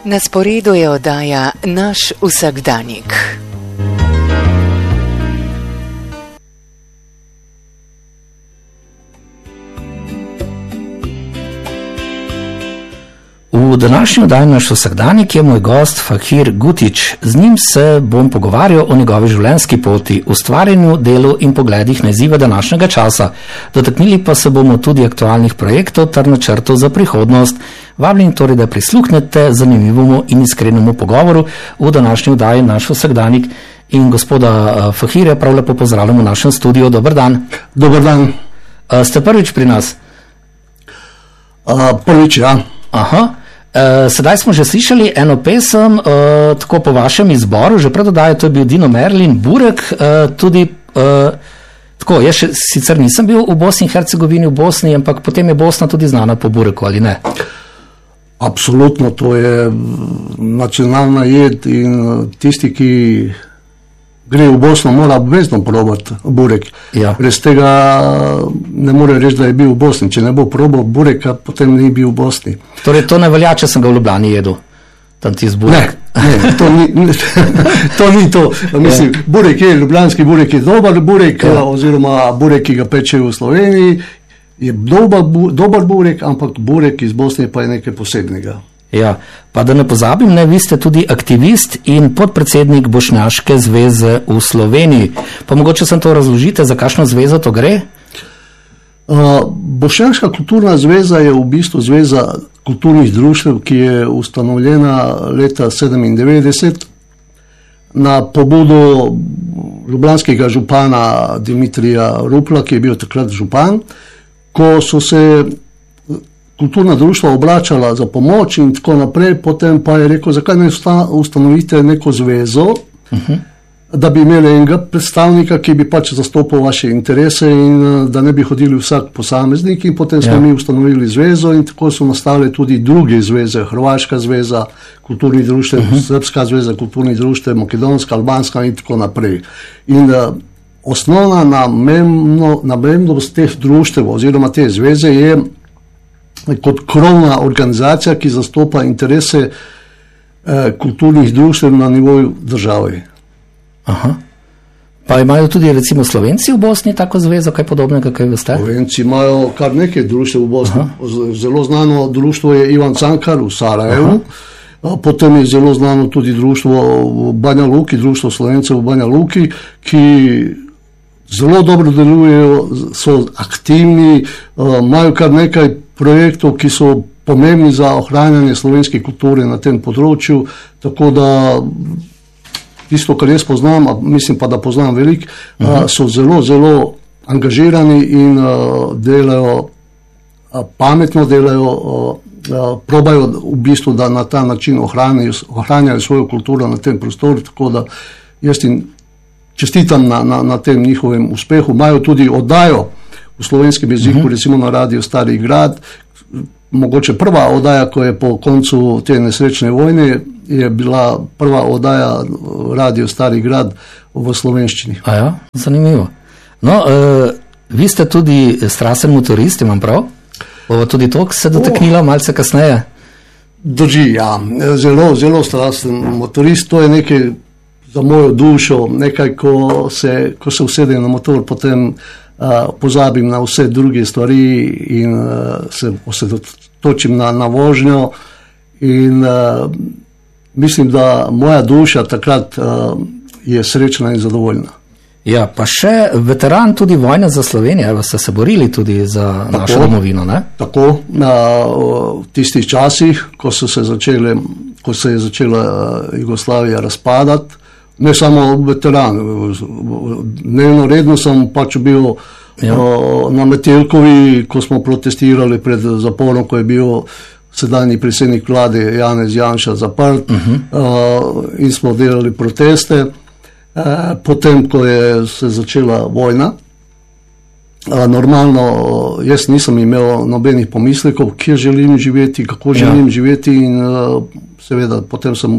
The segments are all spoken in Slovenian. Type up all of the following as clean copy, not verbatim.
Na sporedu je oddaja Naš vsakdanik. V današnji oddaji Naš vsakdanik je moj gost Fahir Gutić. Z njim se bom pogovarjal o njegovi življenjski poti, ustvarjanju, delu in pogledih na izzive današnjega časa. Dotaknili pa se bomo tudi aktualnih projektov ter načrtov za prihodnost. Vabim torej, da prisluhnete zanimivemu in iskrenemu pogovoru v današnji oddaji Naš vsakdanik. In gospoda Fahirja prav lepo pozdravljam v našem studiu. Dober dan. Dober dan. Ste prvič pri nas? Prvič, ja. Aha. Sedaj smo že slišali eno pesem, tako po vašem izboru, že pred oddajo, to je bil Dino Merlin, Burek, tudi, tako, jaz še sicer nisem bil v Bosni in Hercegovini, v Bosni, ampak potem je Bosna tudi znana po Bureku, ali ne? Absolutno, to je nacionalna jed in tisti, ki gre v Bosno, mora obvezno probati burek. Ja. Brez tega ne more reči, da je bil v Bosni. Če ne bo probal bureka, potem ni bil v Bosni. Torej, to ne velja, če sem ga v Ljubljani jedel, tam ti z burek. Ne, to ni to. Mislim, burek je, ljubljanski burek je dober burek, oziroma burek, ki ga pečejo v Sloveniji, je dober burek, ampak burek iz Bosne pa je nekaj posebnega. Ja, pa da ne pozabim, vi ste tudi aktivist in podpredsednik Bošnjaške zveze v Sloveniji. Pa mogoče sem to razložite, za kakšno zvezo to gre? Bošnjaška kulturna zveza je v bistvu zveza kulturnih društev, ki je ustanovljena leta 1997 na pobudo ljubljanskega župana Dimitrija Rupla, ki je bil takrat župan, ko so se kulturna društva obračala za pomoč in tako naprej, potem pa je rekel, zakaj ne ustanovite neko zvezo, da bi imeli enega predstavnika, ki bi pač zastopal vaše interese in da ne bi hodili vsak posameznik, in potem smo mi ustanovili zvezo in tako so nastale tudi druge zveze, Hrvaška zveza kulturnih društev, Srpska zveza kulturnih društev, Makedonska, Albanska in tako naprej. In osnovna namembnost teh društev oziroma te zveze je kot krovna organizacija, ki zastopa interese kulturnih društev na nivoju države. Aha. Pa imajo tudi recimo Slovenci v Bosni tako zvezo, kaj podobnega, kaj veste? Slovenci imajo kar nekaj društev v Bosni. Aha. Zelo znano društvo je Ivan Cankar v Sarajevu. Aha. Potem je zelo znano tudi društvo v Banja Luki, društvo Slovencev v Banja Luki, ki zelo dobro delujejo, so aktivni, imajo kar nekaj projektov, ki so pomembni za ohranjanje slovenske kulture na tem področju, tako da tisto, kar jaz poznam, mislim pa, da poznam veliko, so zelo, zelo angažirani in delajo, pametno delajo, probajo v bistvu, da na ta način ohranjajo svojo kulturo na tem prostoru, tako da jaz jim čestitam na tem njihovem uspehu. Imajo tudi oddajo v slovenskem jeziku, recimo na Radio Stari Grad. Mogoče prva oddaja, ko je po koncu te nesrečne vojne, je bila prva oddaja Radio Stari Grad v slovenščini. A ja, zanimivo. No, vi ste tudi strasten motorist, imam prav? Bo tudi to se dotaknila malce kasneje? Drži, ja. Zelo, zelo strasten motorist. To je nekaj za mojo dušo, nekaj, ko se usedem na motor, potem pozabim na vse druge stvari in se osredotočim na vožnjo in mislim, da moja duša takrat je srečna in zadovoljna. Ja, pa še veteran tudi vojne za Slovenijo, ste se borili tudi za našo domovino, ne? Tako, v tistih časih, ko se je začela Jugoslavija razpadati, ne samo veteran, dnevno redno sem pač bil na Metelkovi, ko smo protestirali pred zaporom, ko je bil sedanji predsednik vlade Janez Janša zaprt, in smo delali proteste. Potem, ko je se začela vojna, normalno jaz nisem imel nobenih pomislekov, kje želim živeti, kako želim živeti in seveda potem sem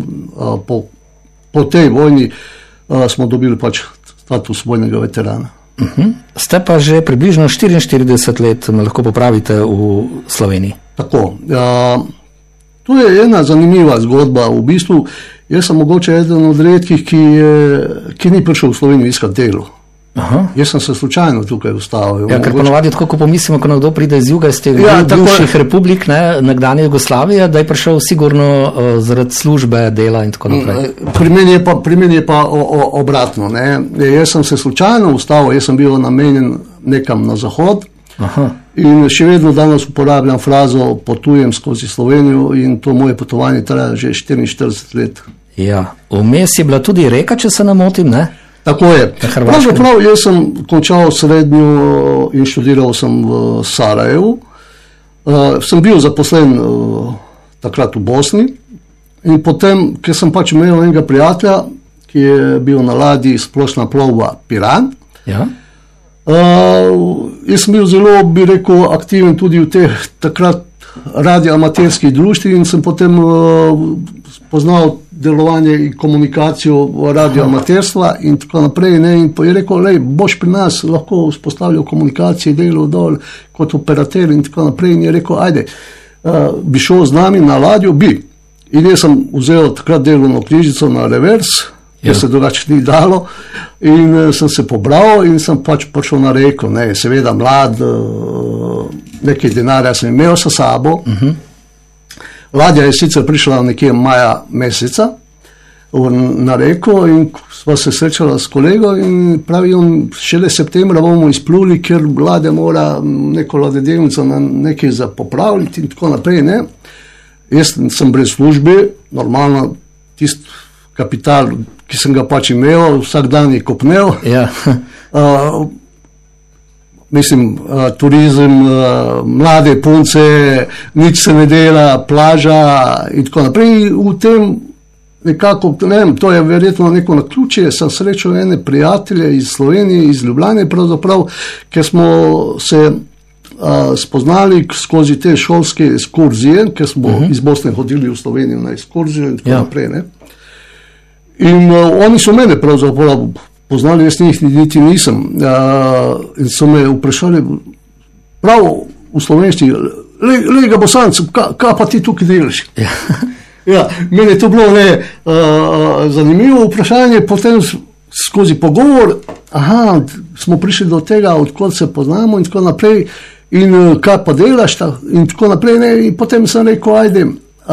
po tej vojni smo dobili pač status vojnega veterana. Ste pa že približno 44 let, me lahko popravite, v Sloveniji. Tako. To je ena zanimiva zgodba. V bistvu, jaz sem mogoče eden od redkih, ki ni prišel v Slovenijo iskati delo. Aha. Jaz sem se slučajno tukaj ustavil. Ja, ker ponovadi tako, ko pomislimo, ko nekdo pride iz juga, iz teh bivših republik, nekdanje Jugoslavije, da je prišel sigurno zaradi službe, dela in tako naprej. Pri meni je pa obratno. Ne. Jaz sem se slučajno ustavil, jaz sem bil namenjen nekam na zahod. Aha. In še vedno danes uporabljam frazo potujem skozi Slovenijo in to moje potovanje traja že 44 let. Ja, vmes je bila tudi reka, če se ne motim, ne? Tako je. Pravzaprav jaz sem končal srednjo in študiral sem v Sarajevu. Sem bil zaposlen takrat v Bosni in potem, ker sem pač imel enega prijatelja, ki je bil na ladji splošna plovba Piran. Ja. Jaz sem bil zelo, bi rekel, aktiven tudi v teh takrat radioamaterskih društvih in sem potem spoznal delovanje in komunikacijo radioamaterstva in tako naprej. Ne? In je rekel, lej, boš pri nas lahko vzpostavljal komunikacije, delal dol kot operater in tako naprej. In je rekel, ajde, bi šel z nami na ladjo, bi. In jaz sem vzel takrat delovno knjižico na revers, ker se drugače ni dalo, in sem se pobral in sem pač prišel na reko, ne, seveda mlad, nekaj denarja sem imel sa sabo. Ladja je sicer prišla nekje maja meseca na reko in sva se srečala s kolego in pravi on, šele septembra bomo izpluli, ker ladja mora neko ladjedelnico na nekaj za popravljati in tako naprej, ne. Jaz sem brez službe, normalno tist kapital, ki sem ga pač imel, vsak dan je kopnel. Ja. Mislim, turizem, mlade punce, nič se ne dela, plaža in tako naprej. V tem nekako, ne vem, to je verjetno neko naključje, sem srečal ene prijatelje iz Slovenije, iz Ljubljane pravzaprav, ker smo se spoznali skozi te šolske ekskurzije, ker smo iz Bosne hodili v Slovenijo na ekskurzijo in tako naprej, ne. In oni so mene pravzaprav poznali, jaz njih niti nisem. In so me vprašali, prav v slovenščini, lega Bosanc, kaj pa ti tukaj delaš? Ja, meni je to bilo zanimivo vprašanje, potem skozi pogovor, smo prišli do tega, odkot se poznamo in tako naprej, in kaj pa delaš in tako naprej, ne, in potem sem rekel, ajde,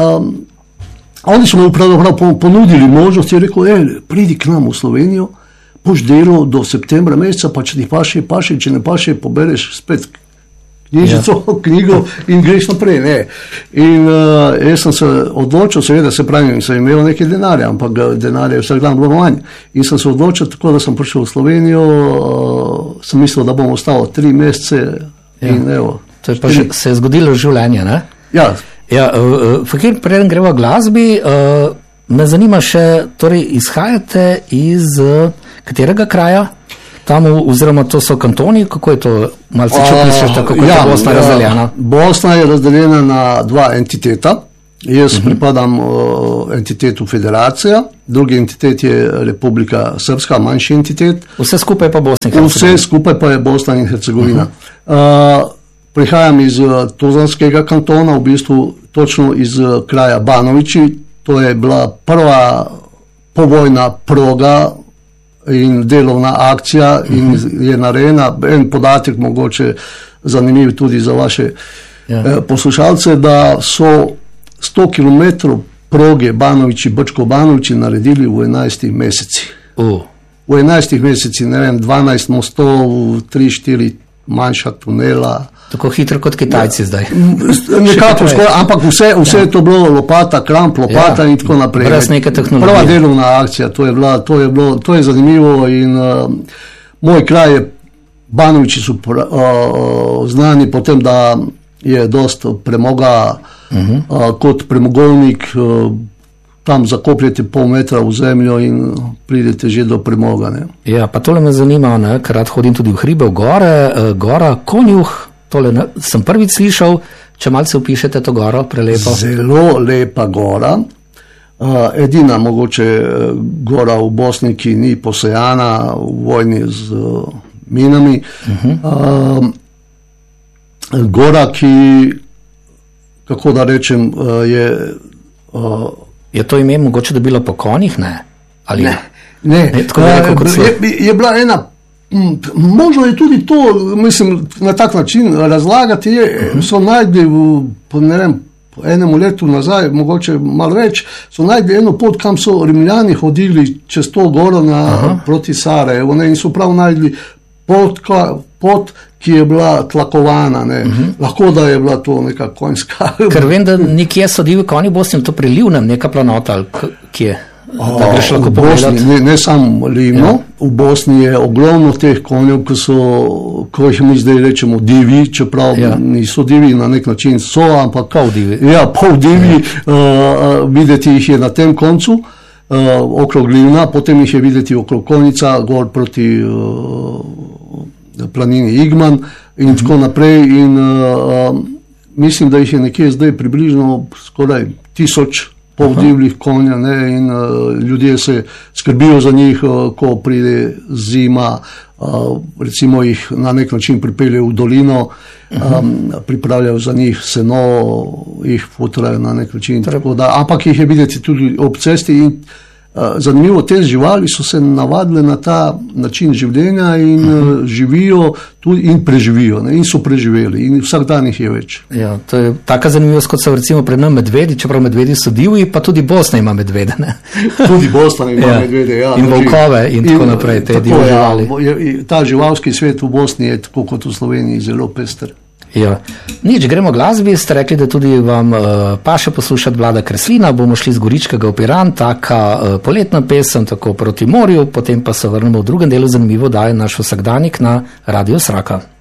oni so mi pravzaprav ponudili možnost, je rekel, pridi k nam v Slovenijo, boš delal do septembra meseca, pa če ti paše, če ne paše, pobereš spet knjigo in greš naprej. Ne. In jaz sem se odločil, seveda se pravi, sem imel nekaj denarja, ampak denarja je vsak dan bilo manj. In sem se odločil tako, da sem prišel v Slovenijo, sem mislil, da bom ostal 3 mesece. In evo. To je pa se je zgodilo življenje, ne? Ja. Ja, Fakir, preden greva glasbi, me zanima še, torej izhajate iz katerega kraja? Tam, oziroma to so kantoni, kako je to, malce čupiš, kako je Bosna razdeljena? Bosna je razdeljena na 2 entiteta. Jaz pripadam entitetu Federacija, drugi entitet je Republika Srpska, manjši entitet. Vse skupaj pa Bosna in Hercegovina. Vse skupaj pa je Bosna in Hercegovina. Prihajam iz Tuzlanskega kantona, v bistvu točno iz kraja Banovići. To je bila prva povojna proga in delovna akcija in je narejena. En podatek mogoče zanimiv tudi za vaše poslušalce, da so 100 km proge Banovići-Brčko-Banovići naredili v 11 mesecih. V 11 mesecih, ne vem, 12 mostov, 3-4 manjša tunela. Tako hitro kot Kitajci zdaj. Nekako, ampak vse je to bilo lopata, kramp, lopata in tako naprej. Brez neke tehnologije. Prva delovna akcija, to je zanimivo in moj kraj je, Banovići so znani potem, da je dost premoga kot premogovnik, tam zakopljete pol metra v zemljo in pridete že do premoga. Ne. Ja, pa tole me zanima, ne, ker rad hodim tudi v hribe, v gore, gora Konjuh, tole sem prvič slišal, če malce opišete to goro, prelepo. Zelo lepa gora, edina mogoče gora v Bosni, ki ni posejana v vojni z minami. Gora, kako da rečem, je to ime mogoče dobilo po konjih, ne? Ali ne. Tako veliko kot je bila ena, možno je tudi to, mislim, na tak način razlagati, so najdli po enemu letu nazaj, mogoče malo več, so najdli eno pot, kam so Rimljani hodili čez to goro proti Sarajevu, in so prav najdli pot, ki je bila tlakovana, lahko da je bila to neka konjska. Ker vem, da nekje so divji konji v Bosni, to pri Livnem, neka planota, ali kje? Da greš lahko pogledati. Ne samo Livno, v Bosni je ogromno teh konjev, ko jih mi zdaj rečemo divji, čeprav niso divji, na nek način so, ampak pol divji. Ja, pol divji, videti jih je na tem koncu, okrog Livna, potem jih je videti okrog Konjica, gor proti planini Igman in tako naprej, in mislim, da jih je nekje zdaj približno skoraj 1000 divjih konja, in ljudje se skrbijo za njih, ko pride zima, recimo jih na nek način pripeljejo v dolino, pripravljajo za njih seno, jih fotrajo na nek način, ampak jih je videti tudi ob cesti. In zanimivo, te živali so se navadile na ta način življenja in živijo tudi in preživijo, in so preživeli in vsak dan jih je več. Ja, to je taka zanimivost, kot so recimo pred nami medvedi, čeprav medvedi so divji, pa tudi Bosna ima medvede, ne? Tudi Bosna ima medvede, ja. In volkove in tako naprej, te divje živali. Ta živalski svet v Bosni je tako kot v Sloveniji zelo pester. Ja. Nič, gremo glasbi, ste rekli, da tudi vam paše poslušati Vlada Kreslina, bomo šli z Goričkega v Piran, taka poletna pesem, tako proti morju, potem pa se vrnemo v drugem delu zanimivo daje naš vsakdanjik na Radio Sraka.